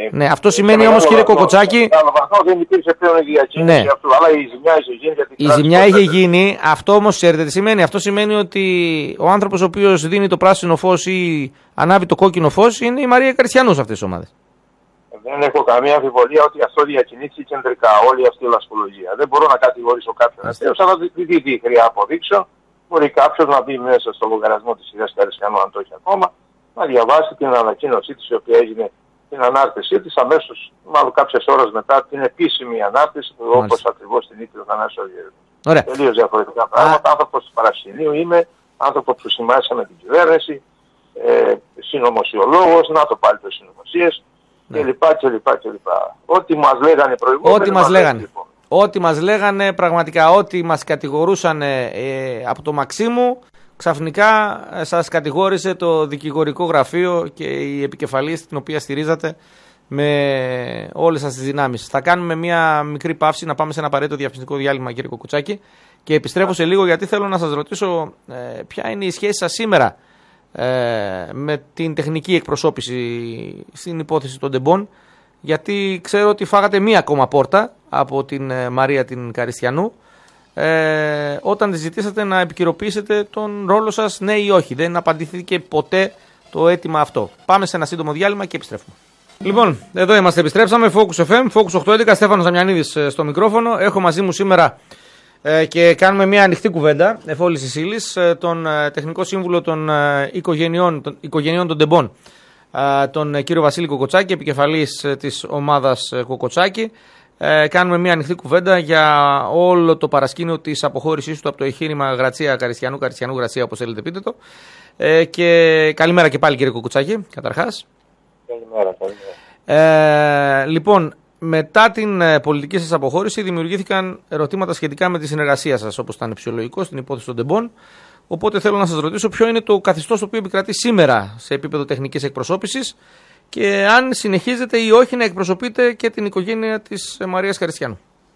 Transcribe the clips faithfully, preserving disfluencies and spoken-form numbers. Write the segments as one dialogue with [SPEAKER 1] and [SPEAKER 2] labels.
[SPEAKER 1] ναι, αυτό σημαίνει όμως, κύριε Κοκοτσάκη.
[SPEAKER 2] Δεν υπήρξε πλέον η διακίνηση
[SPEAKER 1] ναι.
[SPEAKER 2] αυτού, αλλά η ζημιά είχε γίνει. Γιατί
[SPEAKER 1] η ζημιά είχε γίνει. Αυτό όμως ξέρετε τι σημαίνει? Αυτό σημαίνει ότι ο άνθρωπος ο οποίος δίνει το πράσινο φως ή ανάβει το κόκκινο φως είναι η Μαρία Καριστιανού σε αυτές τις ομάδες.
[SPEAKER 2] Δεν έχω καμία αμφιβολία ότι αυτό διακινήθηκε κεντρικά όλη αυτή η λασπολογία. Δεν μπορώ να κατηγορήσω κάποιον αστέως, αλλά τι τι χρειά αποδείξω. Μπορεί κάποιος να μπει μέσα στο λογαριασμό της κυρίας Καριστιανού, αν το έχει ακόμα, να διαβάσει την ανακοίνωσή της, η οποία έγινε την ανάρτησή της αμέσως, μάλλον κάποιες ώρες μετά την επίσημη ανάρτηση, όπως ακριβώς την είπε ο Θανάσης Γερίδης. Τελείως διαφορετικά πράγματα. Άνθρωπος του παρασκηνίου είμαι, άνθρωπος που συμμάχισε με την κυβέρνηση, ε, συνωμοσιολόγος, να το πάλι το συνωμοσίες. Ναι. Και λοιπά και λοιπά και λοιπά. Ό,τι μας λέγανε προηγούμενοι.
[SPEAKER 1] Ό,τι μας λέγανε. Λοιπόν. Ό,τι μας λέγανε πραγματικά, ό,τι μας κατηγορούσαν ε, από το Μαξίμου, ξαφνικά ε, σας κατηγόρησε το δικηγορικό γραφείο και η επικεφαλής την οποία στηρίζατε με όλες σας τις δυνάμεις. Θα κάνουμε μια μικρή παύση, να πάμε σε ένα απαραίτητο διαφημιστικό διάλειμμα, κύριε Κοκοτσάκη, και επιστρέφω σε λίγο γιατί θέλω να σας ρωτήσω ε, ποια είναι η σχέση σας σήμερα Ε, με την τεχνική εκπροσώπηση στην υπόθεση των Ντεμπών, γιατί ξέρω ότι φάγατε μία ακόμα πόρτα από την ε, Μαρία την Καριστιανού ε, όταν τη ζητήσατε να επικαιροποιήσετε τον ρόλο σας, ναι ή όχι. Δεν απαντήθηκε ποτέ το αίτημα αυτό. Πάμε σε ένα σύντομο διάλειμμα και επιστρέφουμε. Λοιπόν, εδώ είμαστε, επιστρέψαμε. Focus εφ εμ, Focus οκτακόσια έντεκα, Στέφανος Δαμιανίδης στο μικρόφωνο. Έχω μαζί μου σήμερα και κάνουμε μια ανοιχτή κουβέντα εφόλης της ύλης, τον τεχνικό σύμβουλο των οικογενειών των, οικογενειών των Ντεμπών, τον κύριο Βασίλη Κοκοτσάκη, επικεφαλής της ομάδας Κοκοτσάκη. Κάνουμε μια ανοιχτή κουβέντα για όλο το παρασκήνιο της αποχώρησής του από το εγχείρημα Γρατσία Καριστιανού, Καριστιανού Γρατσία, όπως θέλετε πείτε το. Και καλημέρα και πάλι, κύριε Κοκοτσάκη, καταρχάς.
[SPEAKER 2] Καλημέρα, καλημέρα.
[SPEAKER 1] Ε, λοιπόν, μετά την πολιτική σας αποχώρηση δημιουργήθηκαν ερωτήματα σχετικά με τη συνεργασία σας, όπως ήταν φυσιολογικό στην υπόθεση των Ντεμπών. Οπότε θέλω να σας ρωτήσω ποιο είναι το καθεστώς το οποίο επικρατεί σήμερα σε επίπεδο τεχνικής εκπροσώπησης και αν συνεχίζετε ή όχι να εκπροσωπείτε και την οικογένεια της Μαρίας Καριστιανού.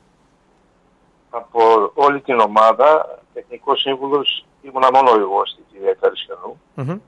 [SPEAKER 2] Από όλη την ομάδα, τεχνικός σύμβουλος ήμουνα μόνο εγώ στην κυρία Καριστιανού. Mm-hmm.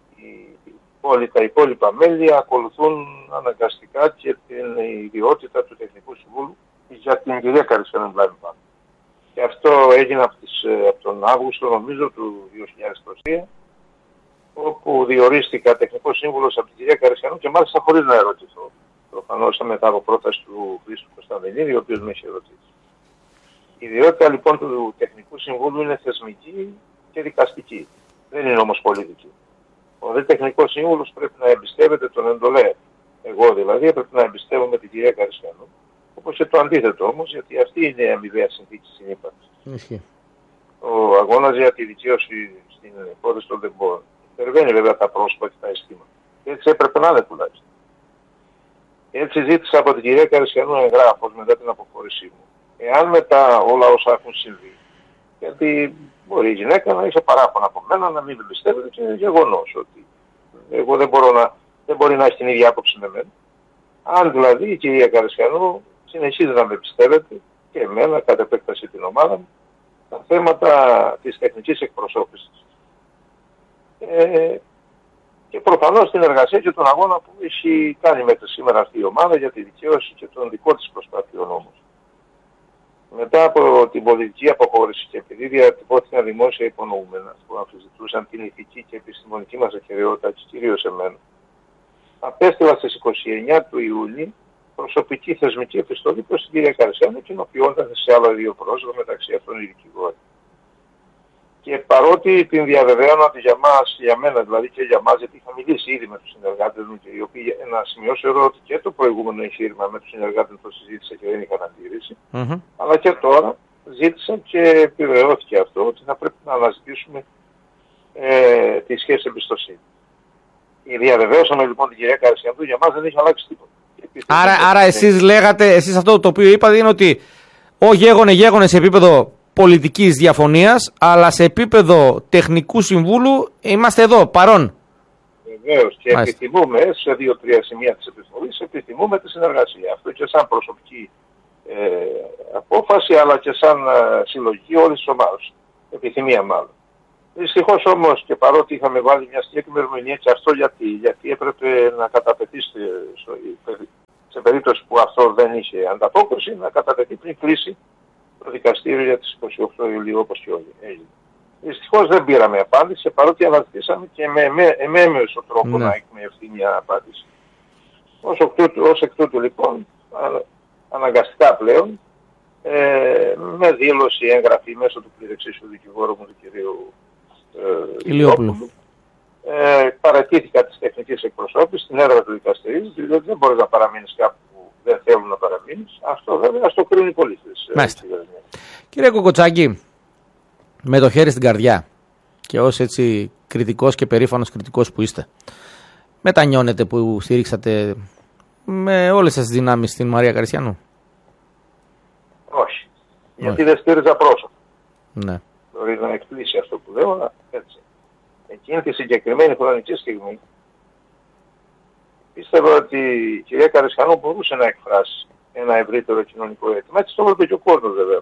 [SPEAKER 2] Όλοι τα υπόλοιπα μέλη ακολουθούν αναγκαστικά και την ιδιότητα του τεχνικού συμβούλου για την κυρία Καριστιανού. Και αυτό έγινε από, τις, από τον Αύγουστο, νομίζω, του δύο χιλιάδες τρία, όπου διορίστηκα τεχνικός σύμβουλος από την κυρία Καριστιανού και μάλιστα χωρίς να ερωτηθώ. Προφανώς μετά από πρόταση του Χρήστου Κωνσταντινίδη, ο οποίος με είχε ερωτήσει. Η ιδιότητα λοιπόν του τεχνικού συμβούλου είναι θεσμική και δικαστική. Δεν είναι όμως πολιτική. Ο δε τεχνικός σύμβουλος πρέπει να εμπιστεύεται τον εντολέα. Εγώ δηλαδή πρέπει να εμπιστεύομαι την κυρία Καριστιανού. Όπως και το αντίθετο όμως, γιατί αυτή είναι η αμοιβαία συνθήκη συνύπαρξης. Mm-hmm. Ο αγώνας για τη δικαίωση στην υπόθεση των Ντεμπών υπερβαίνει βέβαια τα πρόσωπα και τα αισθήματα. Και έτσι έπρεπε να είναι τουλάχιστον. Έτσι ζήτησα από την κυρία Καριστιανού εγγράφος μετά την αποχώρησή μου. Εάν μετά όλα όσα έχουν συμβεί, γιατί μπορεί η γυναίκα να είχε παράπονα από μένα, να μην με πιστεύετε και είναι γεγονός ότι εγώ δεν, μπορώ να, δεν μπορεί να έχει την ίδια άποψη με μένα. Αν δηλαδή η κυρία Καριστιανού συνεχίζει να με πιστεύετε και εμένα, κατ' επέκταση την ομάδα μου, τα θέματα της τεχνικής εκπροσώπησης. Ε, και προφανώς την εργασία και τον αγώνα που έχει κάνει μέχρι σήμερα αυτή η ομάδα για τη δικαίωση και των δικών της προσπάθειων όμως. Μετά από την πολιτική αποχώρηση και επειδή διατυπώθηκαν δημόσια υπονοούμενα που αμφισβητούσαν την ηθική και επιστημονική μας ακεραιότητα και κυρίως εμένα, απέστειλα στις είκοσι εννέα του Ιούλη προσωπική θεσμική επιστολή προς την κυρία Καριστιανού, κοινοποιώντας σε άλλα δύο πρόσωπα, μεταξύ αυτών οι δικηγόροι. Και παρότι την διαβεβαίωνα ότι για μας, για μένα δηλαδή και για μας, γιατί είχα μιλήσει ήδη με τους συνεργάτες μου και οι οποίοι, να σημειώσω εδώ ότι και το προηγούμενο εγχείρημα με τους συνεργάτες μου το συζήτησα και δεν είχαν αντίρρηση, mm-hmm. αλλά και τώρα ζήτησα και επιβεβαιώθηκε αυτό ότι θα πρέπει να αναζητήσουμε ε, τη σχέση εμπιστοσύνη. Διαβεβαίωσαμε λοιπόν την κυρία Καριστιανού, για μας δεν έχει αλλάξει τίποτα.
[SPEAKER 1] Άρα, άρα εσείς λέγατε, εσείς αυτό το οποίο είπατε είναι ότι ο γέγονε γέγονε σε επίπεδο πολιτικής διαφωνίας, αλλά σε επίπεδο τεχνικού συμβούλου είμαστε εδώ, παρόν.
[SPEAKER 2] Βεβαίως, και Μάλιστα. επιθυμούμε σε δύο-τρία σημεία της επιστολής, επιθυμούμε τη συνεργασία. Αυτό και σαν προσωπική ε, απόφαση, αλλά και σαν ε, συλλογική όλης της ομάδας. Επιθυμία μάλλον. Δυστυχώς όμως, και παρότι είχαμε βάλει μια συγκεκριμένη ερμηνεία και αυτό γιατί, γιατί έπρεπε να καταπετήσει στο, περίπτωση που αυτό δεν είχε ανταπόκριση, να κατατεθεί πριν κλείσει το δικαστήριο για τις είκοσι οκτώ Ιουλίου, όπως και όλοι έγινε. Δυστυχώς δεν πήραμε απάντηση, παρότι αναζητήσαμε και με, με, με έμεσο τρόπο ναι. να εκμευθεί μια απάντηση. Ως, ως εκ τούτου λοιπόν, αναγκαστικά πλέον, ε, με δήλωση έγγραφη μέσω του πληρεξίσου δικηγόρου μου, του κυρίου ε, Ηλιόπουλου, ε, παρατήθηκα της τεχνικής εκπροσώπησης στην έδρα του δικαστηρίου, διότι δεν μπορείς να παραμείνεις κάπου που δεν θέλουν να παραμείνεις. Αυτό βέβαια στο κρίνουν οι πολίτες.
[SPEAKER 1] Κύριε Κοκοτσάκη, με το χέρι στην καρδιά και ως έτσι κριτικός και περήφανος κριτικός που είστε, μετανιώνετε που στήριξατε με όλες τις δυνάμεις την Μαρία Καριστιανού?
[SPEAKER 2] Όχι. Γιατί δεν στήριζα πρόσωπο.
[SPEAKER 1] Ναι.
[SPEAKER 2] Μπορεί να εκπλήσει αυτό που λέω, αλλά έτσι. Εκείνη τη συγκεκριμένη χρονική στιγμή πίστευα ότι η κυρία Καριστιανού μπορούσε να εκφράσει ένα ευρύτερο κοινωνικό αίτημα. Έτσι το έβλεπε και ο κόσμος βέβαια.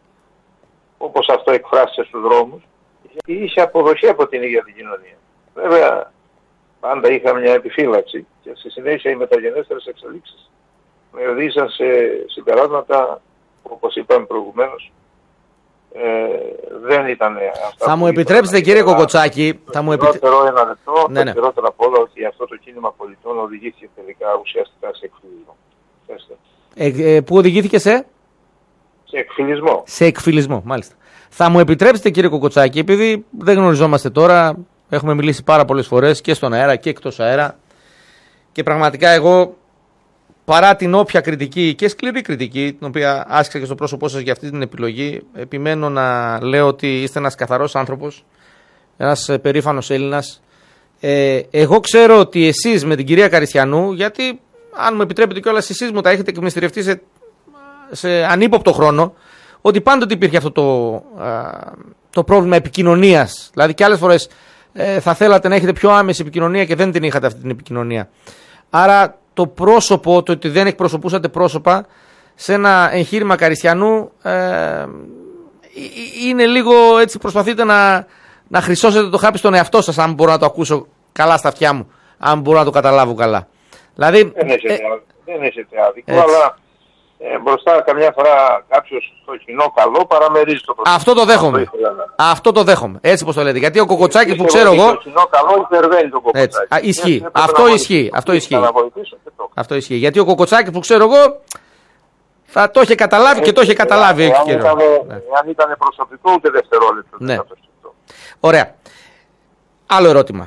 [SPEAKER 2] Όπως αυτό εκφράστηκε στους δρόμους, γιατί είχε αποδοχή από την ίδια την κοινωνία. Βέβαια, πάντα είχα μια επιφύλαξη και στη συνέχεια οι μεταγενέστερες εξελίξεις με οδήγησαν σε συμπεράσματα που, όπως είπαμε προηγουμένως, ε, δεν ήταν αυτά.
[SPEAKER 1] Θα μου επιτρέψετε, κύριε Κοκοτσάκη, θα μου επιτρέψετε.
[SPEAKER 2] Το χειρότερο ένα λεπτό, ναι, ναι. το χειρότερο απ' όλα ότι αυτό το κίνημα πολιτών οδηγήθηκε τελικά ουσιαστικά σε εκφυλισμό.
[SPEAKER 1] Ε, ε, πού οδηγήθηκε σε?
[SPEAKER 2] Σε εκφυλισμό.
[SPEAKER 1] Σε εκφυλισμό, μάλιστα. Θα μου επιτρέψετε, κύριε Κοκοτσάκη, επειδή δεν γνωριζόμαστε τώρα, έχουμε μιλήσει πάρα πολλές φορές και στον αέρα και εκτός αέρα, και πραγματικά εγώ, παρά την όποια κριτική και σκληρή κριτική, την οποία άσκησα και στο πρόσωπό σας για αυτή την επιλογή, επιμένω να λέω ότι είστε ένας καθαρός άνθρωπος, ένας περήφανος Έλληνας. Ε, εγώ ξέρω ότι εσείς με την κυρία Καριστιανού, γιατί αν μου επιτρέπετε κιόλας, εσείς μου τα έχετε εκμυστηρευτεί σε, σε ανύποπτο χρόνο, ότι πάντοτε υπήρχε αυτό το, α, το πρόβλημα επικοινωνίας. Δηλαδή και άλλες φορές ε, θα θέλατε να έχετε πιο άμεση επικοινωνία και δεν την είχατε αυτή την επικοινωνία. Άρα το πρόσωπο, το ότι δεν εκπροσωπούσατε πρόσωπα σε ένα εγχείρημα Καριστιανού ε, είναι λίγο έτσι, προσπαθείτε να, να χρυσώσετε το χάπι στον εαυτό σας, αν μπορώ να το ακούσω καλά στα αυτιά μου, αν μπορώ να το καταλάβω καλά. Δηλαδή,
[SPEAKER 2] δεν έχετε, ε, δεν έχετε άδικο, αλλά ε, μπροστά καμιά φορά κάποιος στο κοινό καλό παραμερίζει το πρόσωπο.
[SPEAKER 1] Αυτό το δέχομαι. Αυτό, αυτό το δέχομαι. Έτσι πως το λέτε. Γιατί ο Κοκοτσάκης που ξέρω εγώ.
[SPEAKER 2] Το κοινό καλό υπερβαίνει τον Κοκοτσάκη.
[SPEAKER 1] Α, ισχύει. Αυτό ισχύει. Αυτό ισχύει. Αυτό ισχύει. Γιατί ο Κοκοτσάκης που ξέρω εγώ θα το είχε καταλάβει και το είχε καταλάβει.
[SPEAKER 2] Αν ήταν προσωπικό, ούτε δευτερόλεπτο.
[SPEAKER 1] Ναι. Ωραία. Άλλο ερώτημα.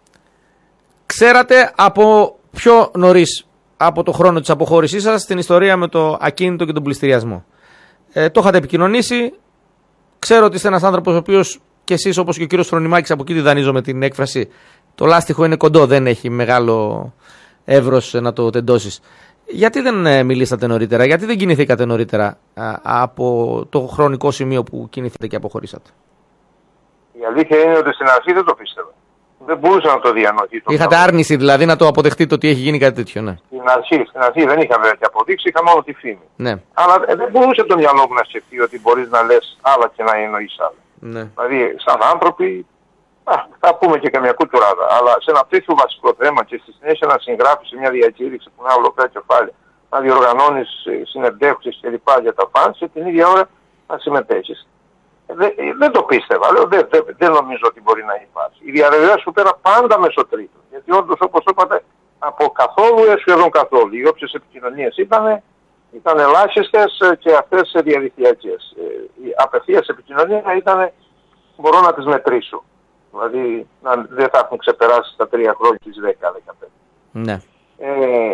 [SPEAKER 1] Ξέρατε από πιο νωρίς από το χρόνο της αποχώρησής σας την ιστορία με το ακίνητο και τον πληστηριασμό. Ε, το είχατε επικοινωνήσει. Ξέρω ότι είστε ένας άνθρωπος ο οποίος και εσείς, όπως και ο κύριος Φρονιμάκης, από εκεί τη δανείζω με την έκφραση, το λάστιχο είναι κοντό, δεν έχει μεγάλο εύρος να το τεντώσεις. Γιατί δεν ε, μιλήσατε νωρίτερα, γιατί δεν κινηθήκατε νωρίτερα α, από το χρονικό σημείο που κινηθείτε και αποχωρήσατε?
[SPEAKER 2] Η αλήθεια είναι ότι στην αρχή δεν το πίστευα. Δεν μπορούσα να το διανοηθεί. Το
[SPEAKER 1] Είχατε πράγμα. Άρνηση δηλαδή να το αποδεχτείτε ότι έχει γίνει κάτι τέτοιο, ναι.
[SPEAKER 2] Στην αρχή, στην αρχή δεν είχα βέβαια και αποδείξει, είχα μόνο τη φήμη.
[SPEAKER 1] Ναι.
[SPEAKER 2] Αλλά ε, δεν μπορούσε το μυαλό μου να σκεφτεί ότι μπορείς να λες άλλα και να εννοείς άλλα.
[SPEAKER 1] Ναι.
[SPEAKER 2] Δηλαδή, σαν άνθρωποι, α, θα πούμε και καμιά κουτουράδα, αλλά σε ένα τέτοιο βασικό θέμα και στη συνέχεια να συγγράφεις μια διακήρυξη που είναι ολόκληρα κεφάλαια, να διοργανώνεις συνεντεύξεις κλπ. Για τα φαν, σε την ίδια ώρα να συμμετέχεις. Δεν, δεν το πίστευα. Λέω, δεν, δεν, δεν νομίζω ότι μπορεί να υπάρχει. Η διαβεβαίωση σου πέρα πάντα μέσω τρίτου. Γιατί όντως, όπως είπατε, από καθόλου έως σχεδόν καθόλου. Οι όποιες επικοινωνίες ήταν, ήταν ελάχιστες και αυτές διαδικτυακές. Η απευθείας επικοινωνία ήταν, μπορώ να τις μετρήσω. Δηλαδή να, δεν θα έχουν ξεπεράσει τα τρία χρόνια τις δέκα δεκαπέντε.
[SPEAKER 1] Ναι.
[SPEAKER 2] Ε,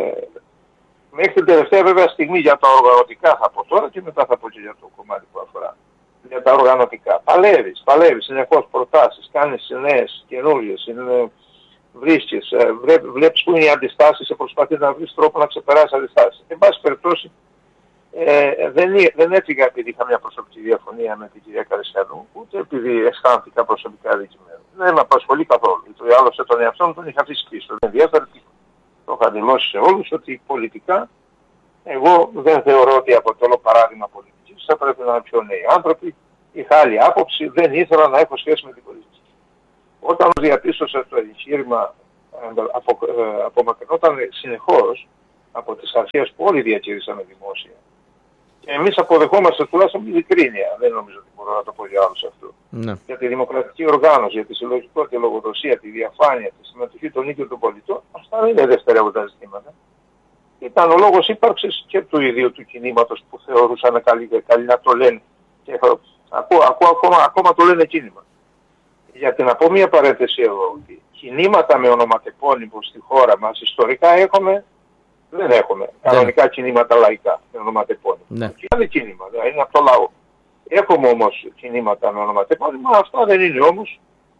[SPEAKER 2] μέχρι την τελευταία βέβαια στιγμή για τα οργανωτικά θα πω τώρα και μετά θα πω και για το κομμάτι που αφορά. Για τα οργανωτικά. Παλεύεις, παλεύεις συνεχώς προτάσεις, κάνεις νέες, καινούριες, βρίσκεις, βλέ, βλέπεις που είναι οι αντιστάσεις και προσπαθείς να βρεις τρόπο να ξεπεράσεις αντιστάσεις. Εν πάση περιπτώσει, ε, δεν, δεν έφυγα επειδή είχα μια προσωπική διαφωνία με την κυρία Καριστιανού, ούτε επειδή αισθάνθηκα προσωπικά δικημένο. Δεν με απασχολεί καθόλου. Το άλλωστε τον εαυτό μου τον είχα αφήσει πίσω. Δεν ενδιαφέρει τίποτα. Το είχα δηλώσει σε όλους ότι πολιτικά εγώ δεν θεωρώ ότι αποτελώ παράδειγμα πολιτικής. Θα πρέπει να είναι πιο νέοι άνθρωποι. Είχα άλλη άποψη. Δεν ήθελα να έχω σχέση με την πολιτική. Όταν διαπίστωσα το εγχείρημα απο, απομακρυνόταν συνεχώς, από τις αρχές που όλοι διαχειρίσαμε δημόσια. Και εμείς αποδεχόμαστε τουλάχιστον ειλικρίνεια. Δεν νομίζω ότι μπορώ να το πω για άλλους αυτό.
[SPEAKER 1] Ναι.
[SPEAKER 2] Για τη δημοκρατική οργάνωση, για τη συλλογικότητα, τη λογοδοσία, τη διαφάνεια, τη συμμετοχή των ίδιων των πολιτών, αυτά δεν είναι δευτερεύοντα ζητήματα. Ήταν ο λόγος ύπαρξης και του ιδίου του κινήματος που θεωρούσαν καλή, καλή να το λένε. Και ακού, ακού, ακόμα, ακόμα το λένε κίνημα. Γιατί να πω μία παρένθεση εδώ, ότι κινήματα με ονοματεπώνυμο στη χώρα μας ιστορικά έχουμε. Δεν έχουμε κανονικά ναι. κινήματα λαϊκά με ονοματεπώνυμο. Ναι. Και είναι κίνημα, δηλαδή είναι από το λαό. Έχουμε όμως κινήματα με ονοματεπώνυμο, αυτά δεν είναι όμως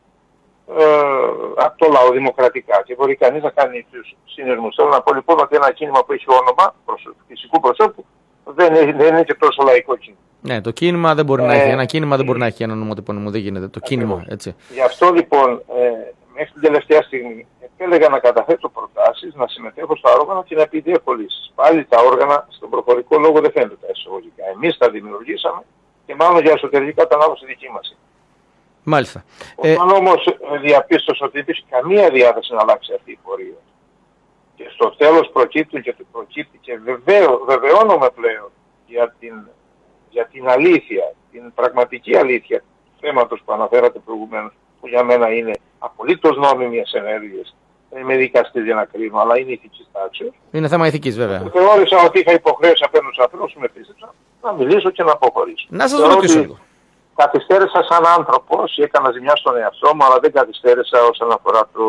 [SPEAKER 2] ε, από το λαό δημοκρατικά. Και μπορεί κανείς να κάνει τους συνειρμούς. Θέλω να πω λοιπόν ότι ένα κίνημα που έχει όνομα προσωπικού, φυσικού προσώπου δεν είναι, δεν είναι και τόσο λαϊκό κίνημα.
[SPEAKER 1] Ναι, το κίνημα δεν μπορεί ε, να έχει. Ένα κίνημα δεν μπορεί να έχει ένα ονοματεπώνυμο. Δεν γίνεται. Το κίνημα, έτσι.
[SPEAKER 2] Γι' αυτό λοιπόν ε, μέχρι την τελευταία στιγμή έλεγα να καταθέτω προτάσεις, να συμμετέχω στα όργανα και να επιτύχω λύσεις. Πάλι τα όργανα στον προφορικό λόγο δεν φαίνονται τα εισαγωγικά. Εμείς τα δημιουργήσαμε και μάλλον για εσωτερική κατανάλωση δική μας.
[SPEAKER 1] Μάλιστα.
[SPEAKER 2] Όταν ε... όμως διαπίστωσα ότι υπήρχε καμία διάθεση να αλλάξει αυτή η πορεία και στο τέλος προκύπτουν και προκύπτει και βεβαίω, βεβαιώνομαι πλέον για την, για την αλήθεια, την πραγματική αλήθεια του θέματος που αναφέρατε προηγουμένως, που για μένα είναι απολύτως νόμιμες ενέργειες. Δεν είμαι δικαστής για να κρίνω, αλλά είναι ηθικής τάξης.
[SPEAKER 1] Είναι θέμα ηθικής, βέβαια.
[SPEAKER 2] Και θεώρησα ότι είχα υποχρέωση απέναντι στους ανθρώπους που με πίστεψαν να μιλήσω και να αποχωρήσω.
[SPEAKER 1] Να σας ρωτήσω λίγο.
[SPEAKER 2] Καθυστέρησα σαν άνθρωπος, έκανα ζημιά στον εαυτό μου, αλλά δεν καθυστέρησα όσον αφορά το,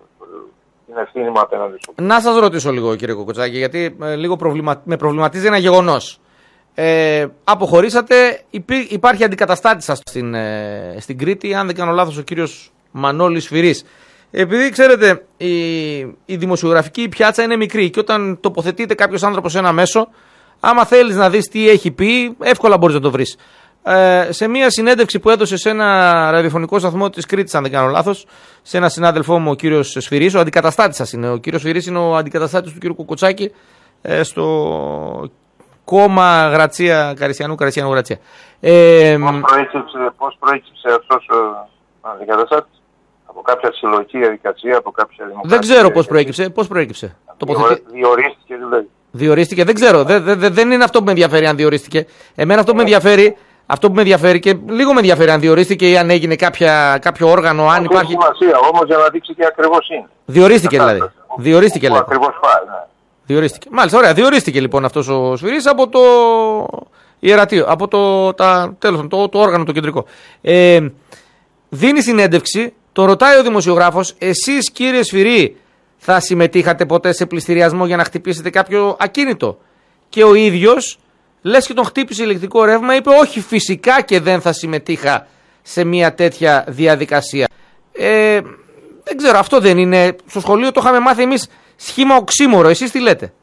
[SPEAKER 2] την ευθύνη μου απέναντι σου.
[SPEAKER 1] Να σας ρωτήσω λίγο, κύριε Κοκοτσάκη, γιατί ε, λίγο προβλημα... με προβληματίζει ένα γεγονός. Ε, αποχωρήσατε, υπή, υπάρχει αντικαταστάτης σας στην, ε, στην Κρήτη, αν δεν κάνω λάθος, ο κύριος Μανώλης Σφυρής. Επειδή ξέρετε, η, η δημοσιογραφική πιάτσα είναι μικρή και όταν τοποθετείται κάποιος άνθρωπος σε ένα μέσο, άμα θέλεις να δεις τι έχει πει, εύκολα μπορείς να το βρεις. Ε, σε μια συνέντευξη που έδωσε σε ένα ραδιοφωνικό σταθμό της Κρήτης, αν δεν κάνω λάθος, σε ένα συνάδελφό μου, ο κύριος Σφυρής, ο αντικαταστάτης σας είναι. Ο κύριος Σφυρής είναι ο αντικαταστάτης του κύριου Κοκοτσάκη ε, στο κόμμα Γρατσία, Καρισιανού, Καρισιανού Γρατσία. Ε,
[SPEAKER 2] πώς, προέκυψε, πώς προέκυψε αυτός ο αντικαταστάτης? Από κάποια συλλογική διαδικασία, από κάποια δημοκρατία?
[SPEAKER 1] Δεν ξέρω πώς προέκυψε. Πώς προέκυψε.
[SPEAKER 2] Τοποθετή... Διορίστηκε δηλαδή.
[SPEAKER 1] Διορίστηκε, δεν ξέρω. Δεν, δεν, δεν είναι αυτό που με ενδιαφέρει αν διορίστηκε. Εμένα αυτό που με ενδιαφέρει, αυτό που με ενδιαφέρει και λίγο με ενδιαφέρει αν διορίστηκε ή αν έγινε κάποια, κάποιο όργανο. Αν υπάρχει.
[SPEAKER 2] Έχει σημασία όμως για να δείξει τι ακριβώς είναι.
[SPEAKER 1] Διορίστηκε δηλαδή. Διορίστηκε δηλαδή.
[SPEAKER 2] Ακριβώς πάει, ναι.
[SPEAKER 1] Διορίστηκε. Μάλιστα, ωραία. Διορίστηκε λοιπόν αυτός ο Σφυρής από το ιερατείο, από το, τα, τέλος, το, το όργανο το κεντρικό. Ε, δίνει συνέντευξη, το ρωτάει ο δημοσιογράφος, εσείς κύριε Σφυρή, θα συμμετείχατε ποτέ σε πληστηριασμό για να χτυπήσετε κάποιο ακίνητο? Και ο ίδιος, λες και τον χτύπησε ηλεκτρικό ρεύμα, είπε όχι φυσικά και δεν θα συμμετείχα σε μια τέτοια διαδικασία. Ε, δεν ξέρω, αυτό δεν είναι, στο σχολείο το είχαμε μάθει εμείς σχήμα οξύμορο, εσείς τι λέτε?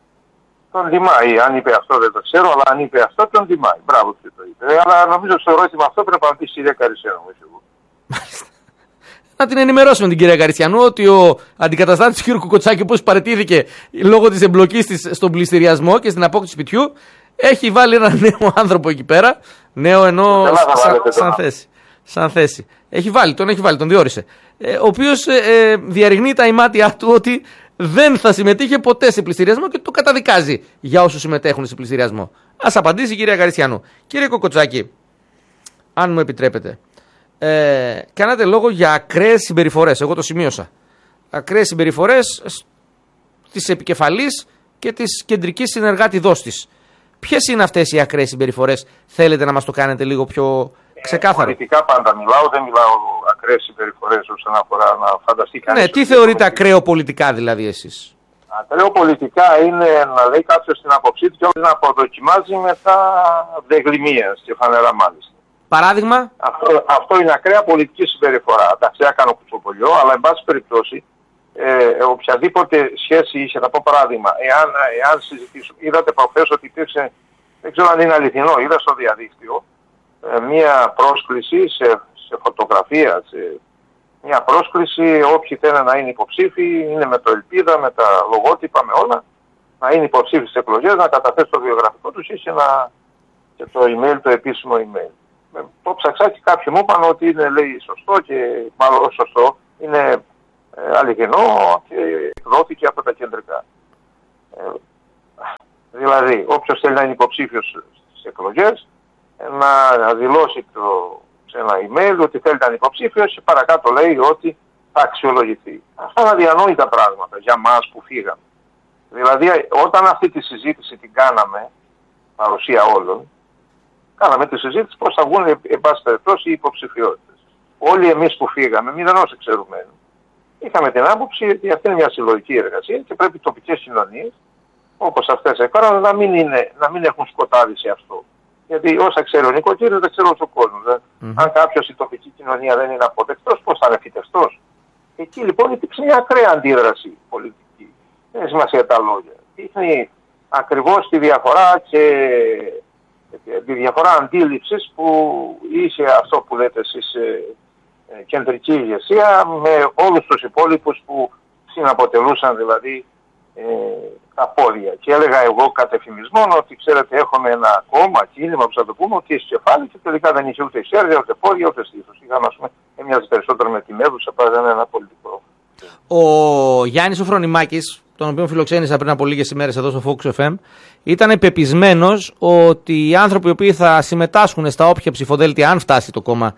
[SPEAKER 2] Τον τιμάει, αν είπε αυτό δεν το ξέρω, αλλά αν είπε αυτό τον τιμάει. Μπράβο που το είπε. Ε, αλλά νομίζω στο ερώτημα αυτό πρέπει να απαντήσει η κυρία Καρισιανού.
[SPEAKER 1] Μάλιστα. Να την ενημερώσουμε την κυρία Καρισιανού ότι ο αντικαταστάτης του κ. Κοκοτσάκη, όπως παραιτήθηκε λόγω της εμπλοκής της στον πληστηριασμό και στην απόκτηση σπιτιού, έχει βάλει ένα νέο άνθρωπο εκεί πέρα. Νέο εννοώ σαν, σαν θέση. Σαν θέση. Έχει βάλει, τον έχει βάλει, τον διόρισε. Ε, ο οποίος ε, ε, διαρριγνύει τα ημάτια του ότι δεν θα συμμετείχε ποτέ σε πληστηριασμό και το καταδικάζει για όσους συμμετέχουν σε πληστηριασμό. Ας απαντήσει η κυρία Καρισιανού. Κύριε Κοκοτσάκη, αν μου επιτρέπετε, ε, κάνατε λόγο για ακραίες συμπεριφορές. Εγώ το σημείωσα. Ακραίες συμπεριφορές της επικεφαλής και της κεντρικής συνεργάτη δόστης. Ποιες είναι αυτές οι ακραίες συμπεριφορές? Θέλετε να μας το κάνετε λίγο πιο ξεκάθαρο?
[SPEAKER 2] Ε, πολιτικά πάντα μιλάω, δεν μιλάω ακραίες συμπεριφορές όσον αφορά να φανταστεί κανείς.
[SPEAKER 1] Ναι, τι θεωρείτε ακραίο πολιτικά δηλαδή εσείς?
[SPEAKER 2] Ακραίο πολιτικά είναι να λέει κάποιος την άποψή του και όχι να αποδοκιμάζει μετά δεγλυμίας και φανερά μάλιστα.
[SPEAKER 1] Παράδειγμα?
[SPEAKER 2] Αυτό, αυτό είναι ακραία πολιτική συμπεριφορά. Εντάξει, έκανα κουτσοπολιό, αλλά εν πάση περιπτώσει ε, οποιαδήποτε σχέση είχε, θα πω παράδειγμα, εάν, εάν συζητήσουμε, είδατε προχθές ότι υπήρξε, δεν ξέρω αν είναι αληθινό, είδα στο διαδίκτυο, ε, μία πρόσκληση σε, σε φωτογραφία, σε, μία πρόσκληση, όποιοι θέλουν να είναι υποψήφοι, είναι με το ελπίδα, με τα λογότυπα, με όλα, να είναι υποψήφοι στις εκλογές, να καταθέσουν το βιογραφικό τους ή και, να, και το email, το επίσημο email. Το ψαξά και κάποιοι μου είπαν ότι είναι, λέει, σωστό και μάλλον σωστό, είναι ε, αληθινό και εκδόθηκε από τα κεντρικά. Ε, Δηλαδή, όποιος θέλει να είναι υποψήφιος στις εκλογές, να δηλώσει το, σε ένα email ότι θέλει να είναι υποψήφιος και παρακάτω λέει ότι θα αξιολογηθεί. Αυτά είναι αδιανόητα πράγματα για μας που φύγαμε. Δηλαδή, όταν αυτή τη συζήτηση την κάναμε, παρουσία όλων, κάναμε τη συζήτηση πώς θα βγουν εν πάση περιπτώσει οι υποψηφιότητες. Όλοι εμείς που φύγαμε, μηδενός εξαιρουμένου, είχαμε την άποψη ότι αυτή είναι μια συλλογική εργασία και πρέπει οι τοπικές κοινωνίες, όπως αυτές έκαναν, να μην, είναι, να μην έχουν σκοτάδι σε αυτό. Γιατί όσα ξέρει ο νοικοκύρης δεν ξέρει ο κόσμος. Mm-hmm. Αν κάποιος η τοπική κοινωνία δεν είναι αποδεκτός, πώς θα είναι φυτευτός. Εκεί λοιπόν υπήρξε μια ακραία αντίδραση πολιτική. Δεν έχει σημασία τα λόγια. Δείχνει ακριβώς τη διαφορά και τη διαφορά αντίληψης που είχε αυτό που λέτε εσείς ε, ε, κεντρική ηγεσία με όλους τους υπόλοιπους που συναποτελούσαν δηλαδή ε, τα πόδια. Και έλεγα εγώ κατ' εφημισμόν ότι ξέρετε έχουμε ένα κόμμα, κίνημα που θα το πούμε ότι έχει κεφάλι και τελικά δεν είχε ούτε χέρια, ούτε πόδια, ούτε στήθος. Είχαμε ας πούμε, έμοιαζε περισσότερο με τη Μέδουσα παρά ένα πολιτικό.
[SPEAKER 1] Ο Γιάννης ο Φρονιμάκης, τον οποίο φιλοξένησα πριν από λίγες ημέρες εδώ στο Fox εφ εμ, ήταν πεπισμένος ότι οι άνθρωποι οι οποίοι θα συμμετάσχουν στα όποια ψηφοδέλτια, αν φτάσει το κόμμα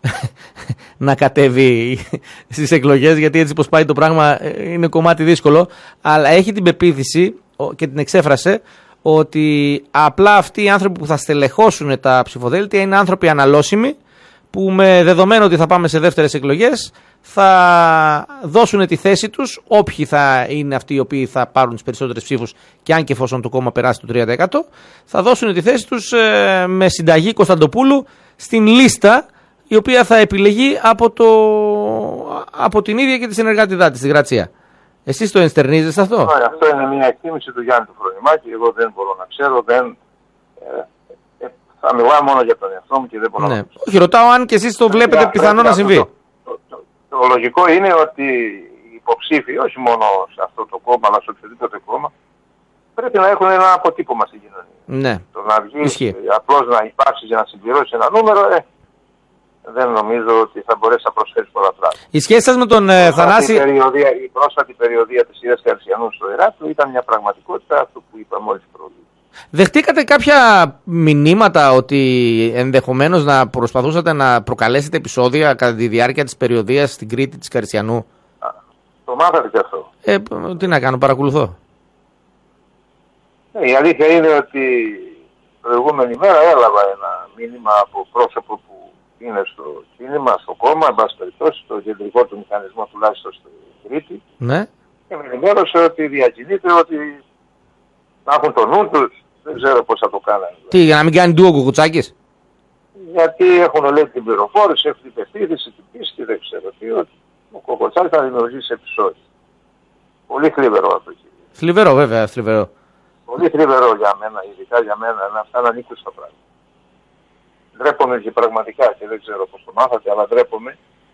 [SPEAKER 1] να κατέβει στις εκλογές, γιατί έτσι πως πάει το πράγμα είναι κομμάτι δύσκολο, αλλά έχει την πεποίθηση και την εξέφρασε ότι απλά αυτοί οι άνθρωποι που θα στελεχώσουν τα ψηφοδέλτια είναι άνθρωποι αναλώσιμοι, που με δεδομένο ότι θα πάμε σε δεύτερες εκλογές θα δώσουν τη θέση τους, όποιοι θα είναι αυτοί οι οποίοι θα πάρουν τις περισσότερες ψήφους και αν και εφόσον το κόμμα περάσει το τρία τοις εκατό, θα δώσουν τη θέση τους ε, με συνταγή Κωνσταντοπούλου στην λίστα η οποία θα επιλεγεί από, το, από την ίδια και τη συνεργάτητά της, τη Γρατσία. Εσείς το ενστερνίζεστε αυτό?
[SPEAKER 2] Ναι, αυτό είναι μια εκτίμηση του Γιάννη του Φρονιμάκη, εγώ δεν μπορώ να ξέρω, δεν... Ε, θα μιλάω μόνο για τον εαυτό μου και δεν μπορώ
[SPEAKER 1] ναι.
[SPEAKER 2] να ξέρω.
[SPEAKER 1] Όχι, ρωτάω αν και εσείς το βλέπετε yeah, πιθανό να συμβεί.
[SPEAKER 2] Το, το, το, το, το λογικό είναι ότι οι υποψήφοι, όχι μόνο σε αυτό το κόμμα, αλλά σε οποιοδήποτε κόμμα, πρέπει να έχουν ένα αποτύπωμα στην κοινωνία.
[SPEAKER 1] Ναι.
[SPEAKER 2] Το να βγει απλώς να υπάρξει για να συμπληρώσει ένα νούμερο, ε, δεν νομίζω ότι θα μπορέσει να προσφέρει πολλά πράγματα.
[SPEAKER 1] Η σχέση σας με τον ε, Θανάση...
[SPEAKER 2] Περιοδία, η πρόσφατη περιοδία της Ιεράς Καρσιανού στο Ηράκλειο ήταν μια πραγματικότητα, αυτό που είπα μόλις προηγούμενα.
[SPEAKER 1] Δεχτήκατε κάποια μηνύματα ότι ενδεχομένως να προσπαθούσατε να προκαλέσετε επεισόδια κατά τη διάρκεια της περιοδίας στην Κρήτη της Καρσιανού?
[SPEAKER 2] Το μάθατε και αυτό.
[SPEAKER 1] Ε, τι να κάνω, παρακολουθώ.
[SPEAKER 2] Ε, η αλήθεια είναι ότι προηγούμενη μέρα έλαβα ένα μήνυμα από πρόσωπο που είναι στο κίνημα, στο κόμμα, εν πάση περιπτώσει, στο κεντρικό του μηχανισμό τουλάχιστον στην Κρήτη.
[SPEAKER 1] Ναι.
[SPEAKER 2] Και με ενημέρωσε ότι διακινείται ότι να έχουν το νου τους, δεν ξέρω πώς θα το κάνανε.
[SPEAKER 1] Τι, για να μην κάνει ντουο Κουκουτσάκης?
[SPEAKER 2] Γιατί έχουν λέει την πληροφόρηση, έχουν την πεποίθηση, την πίστη, δεν ξέρω τι, ότι ο Κουκουτσάκης θα δημιουργήσει επεισόδιο. Πολύ θλιβερό αυτό.
[SPEAKER 1] Θλιβερό, βέβαια, θλιβερό.
[SPEAKER 2] Πολύ θλιβερό για μένα, ειδικά για μένα, να αυτά να ανήκουν στα πράγματα. Ντρέπομαι και πραγματικά και δεν ξέρω πώς το μάθατε, αλλά ντρέπομαι.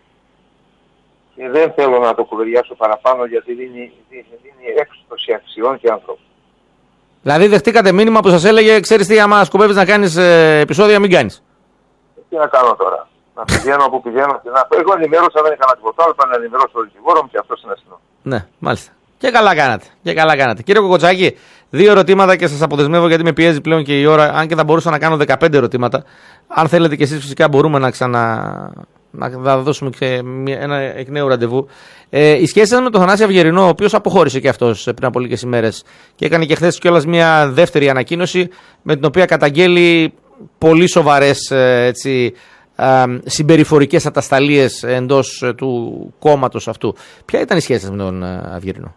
[SPEAKER 2] Και δεν θέλω να το κουβεντιάσω παραπάνω γιατί δίνει, δίνει, δίνει έκπτωση αξιών και ανθρώπων.
[SPEAKER 1] Δηλαδή δεχτήκατε μήνυμα που σας έλεγε, ξέρεις τι, άμα σκοπεύεις να κάνεις ε, επεισόδια, μην κάνεις.
[SPEAKER 2] Τι να κάνω τώρα. Να πηγαίνω όπου πηγαίνω και να... Εγώ ενημέρωσα, δεν έκανα τίποτα άλλο, είπα να ενημερώσω τον δικηγόρο μου και αυτό είναι αστυνό.
[SPEAKER 1] Ναι, μάλιστα. Και καλά κάνατε. Και καλά κάνατε. Κύριε Κοκοτσάκη, δύο ερωτήματα και σας αποδεσμεύω γιατί με πιέζει πλέον και η ώρα. Αν και θα μπορούσα να κάνω δεκαπέντε ερωτήματα. Αν θέλετε και εσείς φυσικά μπορούμε να ξανα... να δώσουμε και ένα εκ νέου ραντεβού. Ε, η σχέση σας με τον Θανάση Αυγερινό, ο οποίος αποχώρησε και αυτός πριν από λίγες ημέρες και έκανε και χθες κιόλας μια δεύτερη ανακοίνωση με την οποία καταγγέλει πολύ σοβαρές έτσι, ε, συμπεριφορικές ατασταλίες εντός ε, του κόμματος αυτού. Ποια ήταν η σχέση σας με τον ε, Αυγερινό?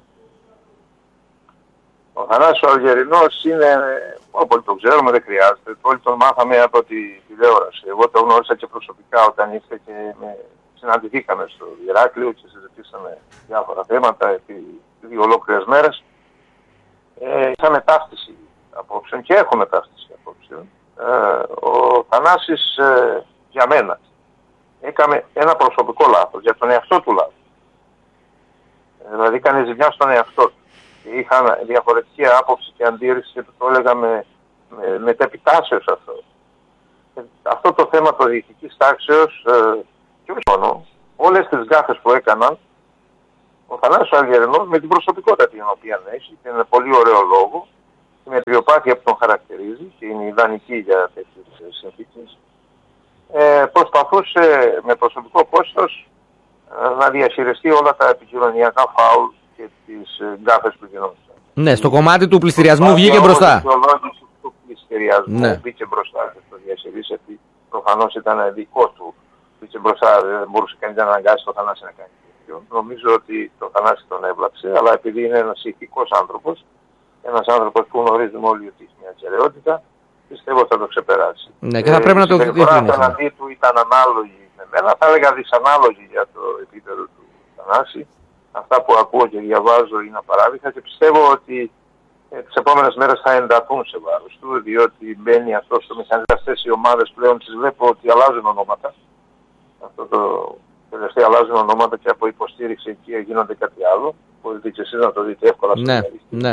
[SPEAKER 2] Ο Θανάσης ο Αυγερινός είναι, όπως το ξέρουμε δεν χρειάζεται, όλοι τον μάθαμε από τη τηλεόραση. Εγώ τον γνώρισα και προσωπικά όταν ήρθε και με... συναντηθήκαμε στο Ηράκλειο και συζητήσαμε διάφορα θέματα επί δύο ολόκληρες μέρες. Ε, είχαμε ταύτιση απόψεων και έχουμε ταύτιση απόψεων. Ε, ο Θανάσης ε, για μένα έκανε ένα προσωπικό λάθος, για τον εαυτό του λάθος. Ε, δηλαδή έκανε ζημιά στον εαυτό του. Είχαν διαφορετική άποψη και αντίρρηση και το έλεγα με, με, με τεπιτάσεως αυτό. Ε, αυτό το θέμα το διοικητικής τάξεως ε, και όχι μόνο, όλες τις γκάφες που έκαναν ο Θανάσης Αυγερινός με την προσωπικότητα την οποία έχει και με πολύ ωραίο λόγο η μετριοπάθεια που τον χαρακτηρίζει και είναι ιδανική για τέτοιες συνθήκες, ε, προσπαθούσε με προσωπικό κόστος ε, να διαχειριστεί όλα τα επικοινωνιακά φάουλ και τις ε, γκάφες που γινόντουσαν.
[SPEAKER 1] Ναι, στο κομμάτι του πληστηριασμού βγήκε μπροστά.
[SPEAKER 2] Η του πληστηριασμού
[SPEAKER 1] ναι.
[SPEAKER 2] βγήκε μπροστά και το διαχειρίσει, γιατί προφανώς ήταν δικό του. Βγήκε μπροστά, δεν μπορούσε κανείς να αναγκάσει το Θανάση να κάνει τέτοιο. Νομίζω ότι το Θανάση τον έβλαψε, αλλά επειδή είναι ένας ηθικός άνθρωπος, ένας άνθρωπος που γνωρίζουμε όλοι ότι έχει μια ακεραιότητα, πιστεύω θα το ξεπεράσει.
[SPEAKER 1] Ναι, και θα πρέπει ε, να το
[SPEAKER 2] διευθύνει. Η συμπεριφορά απέναντί του ήταν ανάλογη με μένα, θα έλεγα δυσανάλογη για το επίπεδο του Θανάση. Αυτά που ακούω και διαβάζω είναι απαράδεκτα και πιστεύω ότι ε, τις επόμενες μέρες θα ενταθούν σε βάρος του, διότι μπαίνει αυτό στο μηχανισμό. Αυτές οι ομάδες πλέον τις βλέπω ότι αλλάζουν ονόματα. Αυτό το τελευταίο αλλάζουν ονόματα και από υποστήριξη εκεί γίνονται κάτι άλλο. Μπορείτε και εσείς να το δείτε εύκολα στο
[SPEAKER 1] ναι, ναι.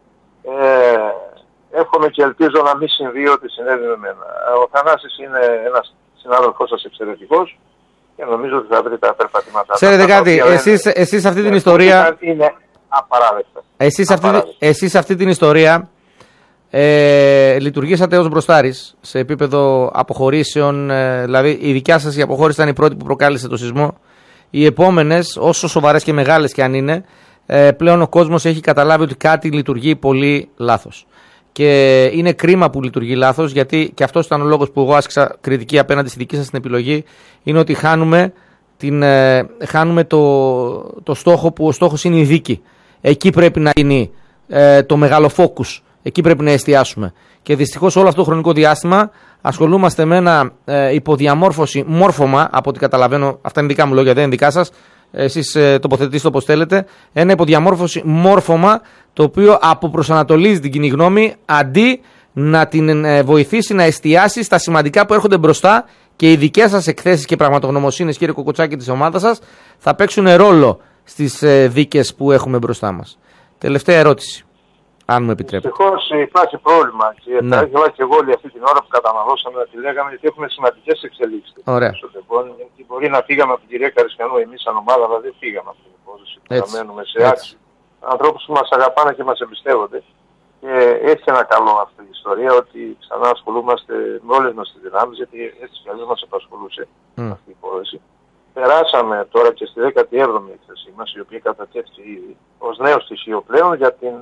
[SPEAKER 2] Ε, εύχομαι και ελπίζω να μην συμβεί ό,τι συνέβη με μένα. Ο Θανάσης είναι ένας συνάδελφός σας εξαιρετικός και νομίζω ότι θα βρει τα περπατήματά.
[SPEAKER 1] Ξέρετε κάτι, εσείς, εσείς αυτή την ιστορία...
[SPEAKER 2] Είναι απαράδεκτα.
[SPEAKER 1] Εσείς, απαράδεκτα. Αυτή, εσείς αυτή την ιστορία ε, λειτουργήσατε ως μπροστάρης σε επίπεδο αποχωρήσεων, ε, δηλαδή η δικιά σας η αποχώρηση ήταν η πρώτη που προκάλεσε το σεισμό. Οι επόμενες, όσο σοβαρές και μεγάλες και αν είναι, ε, πλέον ο κόσμος έχει καταλάβει ότι κάτι λειτουργεί πολύ λάθος. Και είναι κρίμα που λειτουργεί λάθος, γιατί και αυτός ήταν ο λόγος που εγώ άσκησα κριτική απέναντι στη δική σας την επιλογή, είναι ότι χάνουμε, την, ε, χάνουμε το, το στόχο που ο στόχος είναι η δίκη. Εκεί πρέπει να γίνει ε, το μεγάλο focus, εκεί πρέπει να εστιάσουμε. Και δυστυχώς όλο αυτό το χρονικό διάστημα ασχολούμαστε με ένα ε, υποδιαμόρφωση μόρφωμα, από ό,τι καταλαβαίνω, αυτά είναι δικά μου λόγια, δεν είναι δικά σας, εσείς ε, τοποθετήστε όπως θέλετε, ένα υποδιαμόρφωση μόρφωμα το οποίο αποπροσανατολίζει την κοινή γνώμη αντί να την ε, βοηθήσει να εστιάσει στα σημαντικά που έρχονται μπροστά, και οι δικές σας εκθέσεις και πραγματογνωμοσύνες, κύριε Κοκοτσάκη, της ομάδας σας θα παίξουν ρόλο στις ε, δίκες που έχουμε μπροστά μας. Τελευταία ερώτηση, αν μου επιτρέπετε.
[SPEAKER 2] Δυστυχώς υπάρχει πρόβλημα και ναι. Θα ήθελα και εγώ όλη αυτή την ώρα που καταναλώσαμε να τη λέγαμε, γιατί έχουμε σημαντικές εξελίξεις.
[SPEAKER 1] Ωραία.
[SPEAKER 2] Γιατί μπορεί να φύγαμε από την κυρία Καρισκανού εμείς σαν ομάδα, αλλά δεν φύγαμε από την υπόθεση. Παραμένουμε σε άξιους ανθρώπους που μας αγαπάνε και μας εμπιστεύονται. Και έχει ένα καλό αυτή η ιστορία, ότι ξανά ασχολούμαστε με όλες μας τις δυνάμεις, γιατί έτσι κι αλλιώς μας απασχολούσε mm. αυτή η υπόθεση. Περάσαμε τώρα και στη δέκατη έβδομη έκθεσή μας, η οποία κατατέθηκε ήδη ως νέο στοιχείο πλέον για, την,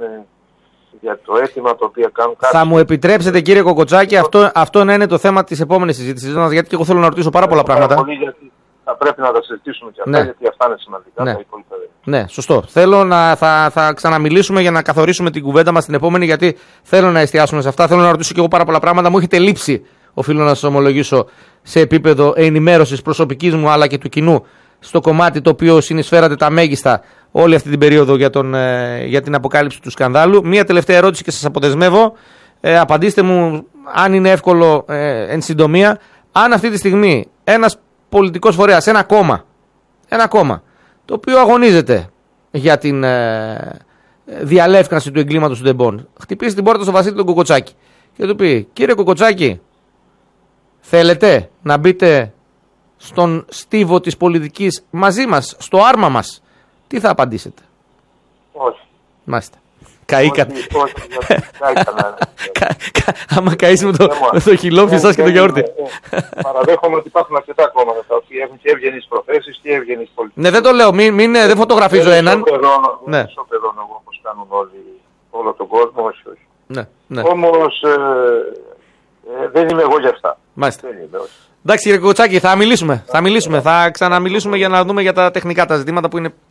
[SPEAKER 2] για το αίτημα το οποίο κάνουν κάποιοι.
[SPEAKER 1] Θα μου επιτρέψετε, κύριε Κοκοτσάκη, αυτό, αυτό να είναι το θέμα της επόμενης συζήτησης, γιατί και εγώ θέλω να ρωτήσω πάρα πολλά πράγματα.
[SPEAKER 2] Πολύ, γιατί θα πρέπει να τα συζητήσουμε και αυτά, ναι. Γιατί αυτά είναι σημαντικά.
[SPEAKER 1] Ναι,
[SPEAKER 2] τα υπόλοιπα.
[SPEAKER 1] Ναι, σωστό. Θέλω να θα, θα ξαναμιλήσουμε για να καθορίσουμε την κουβέντα μας την επόμενη, γιατί θέλω να εστιάσουμε σε αυτά. Θέλω να ρωτήσω και εγώ πάρα πολλά πράγματα. Μου έχετε λείψει, οφείλω να σας ομολογήσω, σε επίπεδο ενημέρωσης προσωπικής μου αλλά και του κοινού, στο κομμάτι το οποίο συνεισφέρατε τα μέγιστα όλη αυτή την περίοδο για, τον, ε, για την αποκάλυψη του σκανδάλου. Μία τελευταία ερώτηση και σας αποδεσμεύω. Ε, απαντήστε μου, αν είναι εύκολο, ε, εν συντομία, αν αυτή τη στιγμή ένας πολιτικός φορέας, ένα κόμμα, ένα κόμμα το οποίο αγωνίζεται για την ε, διαλεύκανση του εγκλήματος του Ντεμπόν, χτυπήσει την πόρτα στο Βασίλη τον Κοκοτσάκη και του πει: κύριε Κοκοτσάκη, θέλετε να μπείτε στον στίβο της πολιτικής μαζί μας, στο άρμα μας, τι θα απαντήσετε?
[SPEAKER 2] Όχι.
[SPEAKER 1] Μάλιστα. Καήκατε. Άμα καείς με το χυλόφι σας και το γιαούρτι.
[SPEAKER 2] Παραδέχομαι ότι υπάρχουν αρκετά κόμματα τα οποία έχουν και ευγενείς προθέσεις και ευγενείς πολιτικές.
[SPEAKER 1] Ναι, δεν το λέω, δεν φωτογραφίζω έναν.
[SPEAKER 2] Δεν ισοπεδώνω εγώ όπως κάνουν όλοι, όλο τον κόσμο, όχι, όχι. Όμως δεν είμαι εγώ για αυτά.
[SPEAKER 1] Μάλιστα. Εντάξει, κύριε Κοκοτσάκη, θα μιλήσουμε. Θα μιλήσουμε. Θα ξαναμιλήσουμε για να δούμε για τα τεχνικά τα ζητήματα που είναι.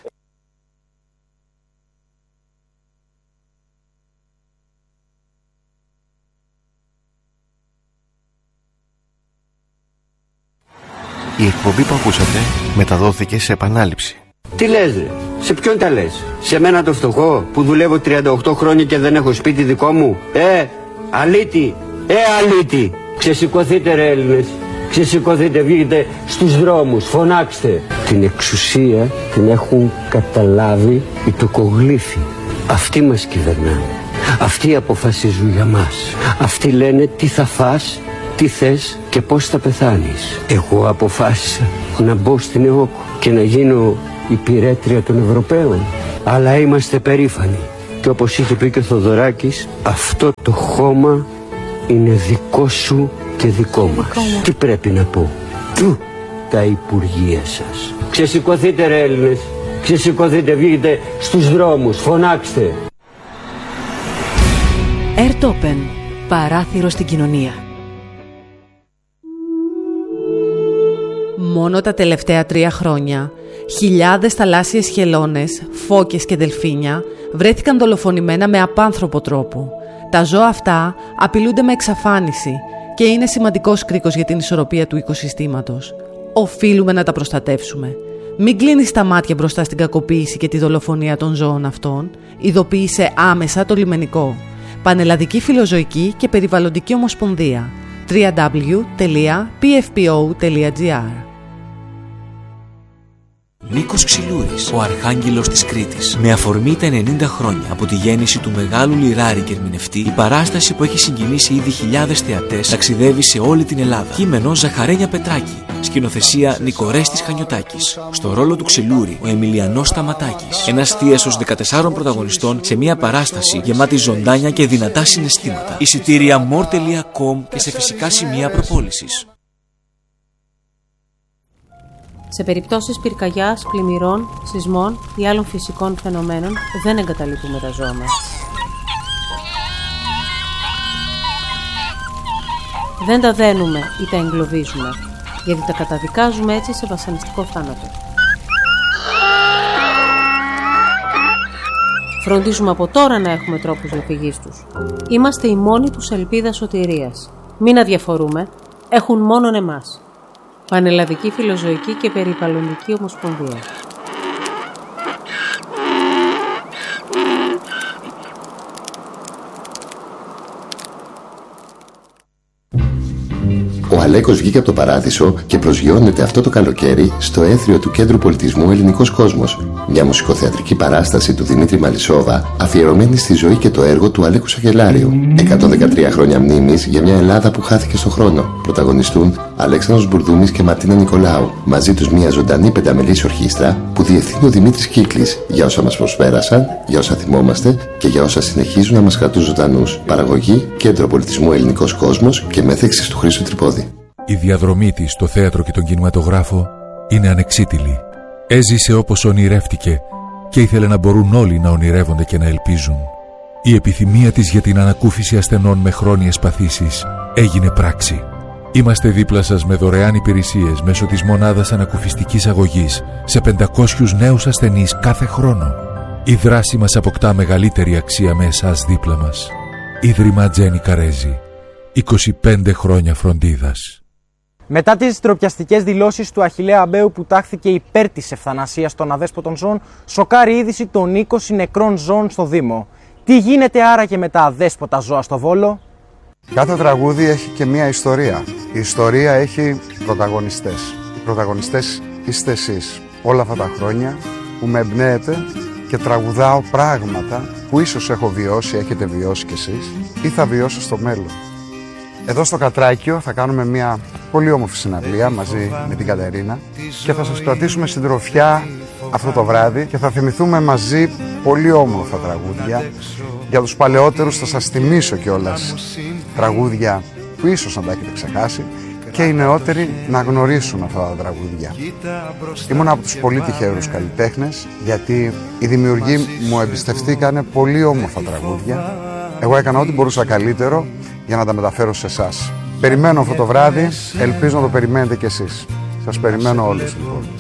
[SPEAKER 3] Η εκπομπή που ακούσατε μεταδόθηκε σε επανάληψη.
[SPEAKER 4] Τι λες ρε, σε ποιον τα λες? Σε μένα το φτωχό που δουλεύω τριάντα οκτώ χρόνια και δεν έχω σπίτι δικό μου? Ε, αλήτη, ε αλήτη. Ξεσηκωθείτε ρε Έλληνες, ξεσηκωθείτε, βγείτε στους δρόμους, φωνάξτε. Την εξουσία την έχουν καταλάβει οι τοκογλύφοι. Αυτοί μας κυβερνάνε, αυτοί αποφασίζουν για μας. Αυτοί λένε τι θα φας, τι θες και πώς θα πεθάνεις. Εγώ αποφάσισα να μπω στην ΕΟΚ και να γίνω υπηρέτρια των Ευρωπαίων. Αλλά είμαστε περήφανοι. Και όπως είχε πει και ο Θοδωράκης, αυτό το χώμα είναι δικό σου και δικό μας. Τι πρέπει να πω? Του τα υπουργεία σας. Ξεσηκωθείτε ρε Έλληνες. Ξεσηκωθείτε, βγείτε στους δρόμους, φωνάξτε.
[SPEAKER 5] Airtopen, παράθυρο στην κοινωνία. Μόνο τα τελευταία τρία χρόνια, χιλιάδες θαλάσσιες χελώνες, φώκες και δελφίνια βρέθηκαν δολοφονημένα με απάνθρωπο τρόπο. Τα ζώα αυτά απειλούνται με εξαφάνιση και είναι σημαντικός κρίκος για την ισορροπία του οικοσυστήματος. Οφείλουμε να τα προστατεύσουμε. Μην κλείνεις τα μάτια μπροστά στην κακοποίηση και τη δολοφονία των ζώων αυτών. Ειδοποίησε άμεσα το λιμενικό. Πανελλαδική Φιλοζωική και Περιβαλλοντική Ομοσπονδία. double-u double-u double-u τελεία πι εφ πι ο τελεία τζι άρ.
[SPEAKER 6] Νίκος Ξυλούρης, ο Αρχάγγελος της Κρήτης. Με αφορμή τα ενενήντα χρόνια από τη γέννηση του μεγάλου λιράρη και ερμηνευτή, η παράσταση που έχει συγκινήσει ήδη χιλιάδες θεατές ταξιδεύει σε όλη την Ελλάδα. Κείμενο Ζαχαρένια Πετράκη. Σκηνοθεσία Νικορέστης Χανιωτάκης. Στο ρόλο του Ξυλούρη, ο Εμιλιανός Σταματάκης. Ένας θίασος δεκατεσσάρων πρωταγωνιστών σε μια παράσταση γεμάτη ζωντάνια και δυνατά συναισθήματα. Εισιτήρια μορ τελεία κομ και σε φυσικά σημεία προπόλησης.
[SPEAKER 7] Σε περιπτώσεις πυρκαγιάς, πλημμυρών, σεισμών ή άλλων φυσικών φαινομένων δεν εγκαταλείπουμε τα ζώα μας. Δεν τα δένουμε ή τα εγκλωβίζουμε, γιατί τα καταδικάζουμε έτσι σε βασανιστικό θάνατο. Φροντίζουμε από τώρα να έχουμε τρόπους διαφυγής τους. Είμαστε οι μόνοι τους ελπίδα σωτηρίας. Μην αδιαφορούμε, έχουν μόνον εμάς. Πανελλαδική Φιλοζωική και Περιβαλλοντική Ομοσπονδία.
[SPEAKER 3] Ο Αλέκος βγήκε από το παράδεισο και προσγειώνεται αυτό το καλοκαίρι στο έθριο του Κέντρου Πολιτισμού Ελληνικός Κόσμος. Μια μουσικοθεατρική παράσταση του Δημήτρη Μαλισσόβα, αφιερωμένη στη ζωή και το έργο του Αλέκου Σακελάριου. εκατόν δεκατρία χρόνια μνήμης για μια Ελλάδα που χάθηκε στο χρόνο. Πρωταγωνιστούν Αλέξανδρος Μπουρδούμης και Μαρτίνα Νικολάου. Μαζί τους μια ζωντανή πενταμελής ορχήστρα που διευθύνει ο Δημήτρης Κύκλης για όσα μας προσπέρασαν, για όσα θυμόμαστε και για όσα συνεχίζουν να μας κρατούν ζωντανούς. Παραγωγή Κέντρο Πολιτισμού Ελληνικός Κόσμος και μέθεξης του Χρήστου Τρυπόδη.
[SPEAKER 8] Η διαδρομή της στο θέατρο και τον κινηματογράφο είναι ανεξίτηλη. Έζησε όπως ονειρεύτηκε και ήθελε να μπορούν όλοι να ονειρεύονται και να ελπίζουν. Η επιθυμία της για την ανακούφιση ασθενών με χρόνιες παθήσεις έγινε πράξη. Είμαστε δίπλα σας με δωρεάν υπηρεσίες μέσω της μονάδας ανακουφιστικής αγωγής σε πεντακόσιους νέους ασθενείς κάθε χρόνο. Η δράση μας αποκτά μεγαλύτερη αξία με εσάς δίπλα μας. Ίδρυμα Τζένι Καρέζη. είκοσι πέντε χρόνια φροντίδας.
[SPEAKER 9] Μετά τις ντροπιαστικές δηλώσεις του Αχιλλέα Αμπέου που τάχθηκε υπέρ της ευθανασίας των αδέσποτων ζώων, σοκάρει η είδηση των είκοσι νεκρών ζώων στο Δήμο. Τι γίνεται άραγε με τα αδέσποτα ζώα στο Βόλο?
[SPEAKER 10] Κάθε τραγούδι έχει και μία ιστορία. Η ιστορία έχει πρωταγωνιστές. Οι πρωταγωνιστές είστε εσείς. Όλα αυτά τα χρόνια που με εμπνέετε και τραγουδάω πράγματα που ίσως έχω βιώσει, έχετε βιώσει κι εσείς ή θα βιώσω στο μέλλον. Εδώ στο Κατράκιο θα κάνουμε μια πολύ όμορφη συναυλία μαζί με την Κατερίνα και θα σας κρατήσουμε συντροφιά αυτό το βράδυ και θα θυμηθούμε μαζί πολύ όμορφα τραγούδια. Για τους παλαιότερους θα σας θυμίσω κιόλας τραγούδια που ίσως να τα έχετε ξεχάσει και οι νεότεροι να γνωρίσουν αυτά τα τραγούδια. Ήμουν από τους πολύ τυχαίρους καλλιτέχνες γιατί οι δημιουργοί μου εμπιστευτήκανε πολύ όμορφα τραγούδια. Εγώ έκανα ό,τι μπορούσα καλύτερο για να τα μεταφέρω σε εσάς. Περιμένω αυτό το βράδυ, ελπίζω να το περιμένετε κι εσείς. Σας περιμένω όλους λοιπόν.